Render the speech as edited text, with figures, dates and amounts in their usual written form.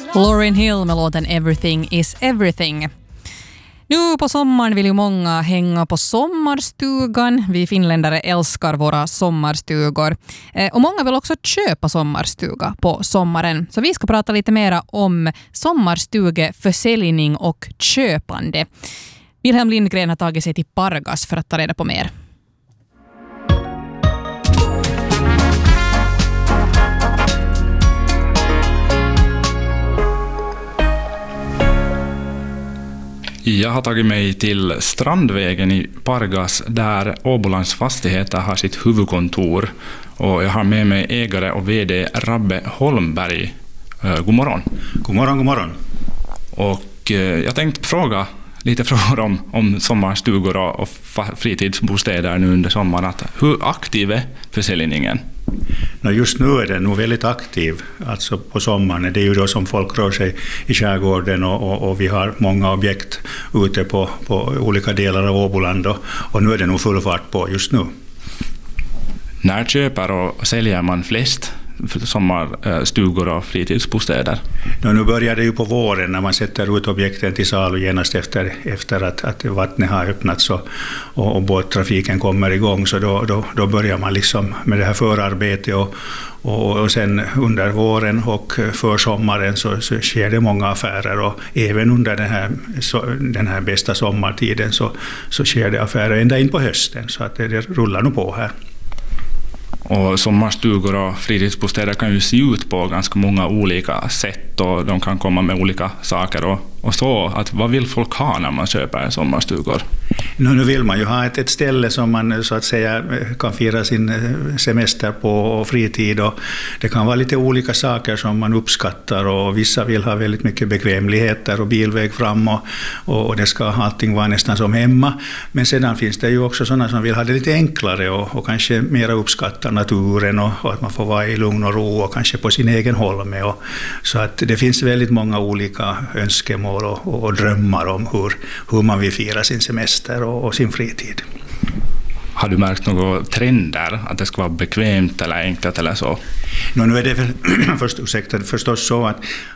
Lauryn Hill med låten Everything is Everything. Nu på sommaren vill ju många hänga på sommarstugan. Vi finländare älskar våra sommarstugor. Och många vill också köpa sommarstuga på sommaren. Så vi ska prata lite mer om sommarstugeförsäljning och köpande. Wilhelm Lindgren har tagit sig till Pargas för att ta reda på mer. Jag har tagit mig till Strandvägen i Pargas där Åbolands fastigheter har sitt huvudkontor. Och jag har med mig ägare och vd Rabbe Holmberg. God morgon. God morgon, god morgon. Och jag tänkte fråga lite frågor om sommarstugor och fritidsbostäder nu under sommaren. Hur aktiv är försäljningen? Just nu är den nog väldigt aktiv, alltså på sommaren. Det är ju då som folk rör sig i skärgården och vi har många objekt ute på olika delar av Åboland och nu är det nog full fart på just nu. När köper och säljer man flest sommarstugor och fritidsbostäder? Nu börjar det ju på våren när man sätter ut objekten till salu genast efter att vattnet har öppnats och båttrafiken kommer igång, så då börjar man liksom med det här förarbetet och sen under våren och för sommaren så sker det många affärer, och även under den här bästa sommartiden så sker det affärer ända in på hösten, så att det rullar nog på här. Och sommarstugor och fritidsbostäder kan ju se ut på ganska många olika sätt och de kan komma med olika saker och så. Att vad vill folk ha när man köper sommarstugor? Nu vill man ju ha ett ställe som man så att säga kan fira sin semester på och fritid, och det kan vara lite olika saker som man uppskattar, och vissa vill ha väldigt mycket bekvämligheter och bilväg fram och det ska allting vara nästan som hemma. Men sedan finns det ju också sådana som vill ha det lite enklare och kanske mer uppskatta naturen och att man får vara i lugn och ro och kanske på sin egen holme. Så att det finns väldigt många olika önskemål och drömmar om hur man vill fira sin semester och sin fritid. Har du märkt några trender? Att det ska vara bekvämt eller enkelt eller så? Nu är det väl förstås så